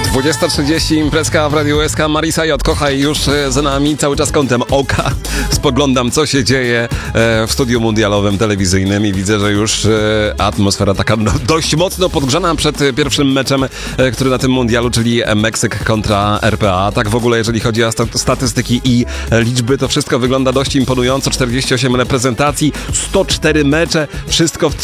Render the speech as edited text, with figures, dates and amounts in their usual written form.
20:30, imprezka w Radiu SK. Marisa J. Kochaj już za nami, cały czas kątem oka. Spoglądam, co się dzieje w studiu mundialowym telewizyjnym i widzę, że już atmosfera taka dość mocno podgrzana przed pierwszym meczem, który na tym mundialu, czyli Meksyk kontra RPA. Tak w ogóle, jeżeli chodzi o statystyki i liczby, to wszystko wygląda dość imponująco. 48 reprezentacji, 104 mecze, wszystko w